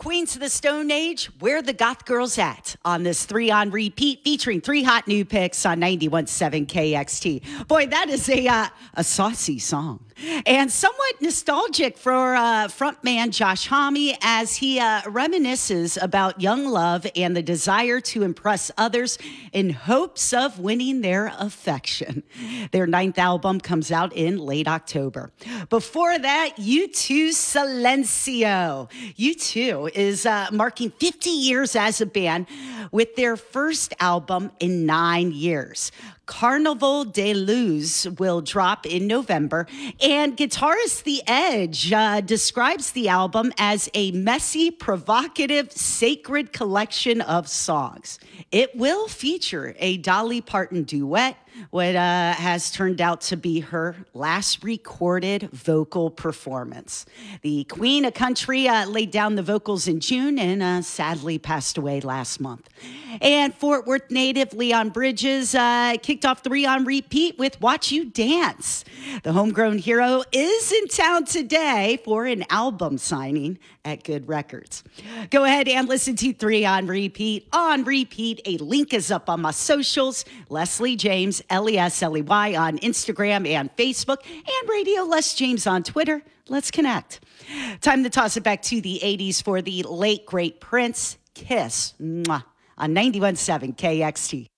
Queens of the Stone Age, Where the Goth Girls At, on this 3 on repeat featuring 3 hot new picks on 91.7 KXT. Boy, that is a saucy song and somewhat nostalgic for frontman Josh Homme as he reminisces about young love and the desire to impress others in hopes of winning their affection. Their 9th album comes out in late October. Before that, U2 Silencio. U2 is marking 50 years as a band with their first album in 9 years. Carnival de Luz will drop in November, and guitarist The Edge describes the album as a messy, provocative, sacred collection of songs. It will feature a Dolly Parton duet, what has turned out to be her last recorded vocal performance. The Queen of Country laid down the vocals in June and sadly passed away last month. And Fort Worth native Leon Bridges kicked off 3 on repeat with Watch You Dance. The homegrown hero is in town today for an album signing at Good Records. Go ahead and listen to 3 on repeat. On repeat, a link is up on my socials. Leslie James, Lesley on Instagram and Facebook, and Radio Les James on Twitter. Let's connect. Time to toss it back to the 80s for the late, great Prince. Kiss. Mwah. On 91.7 KXT.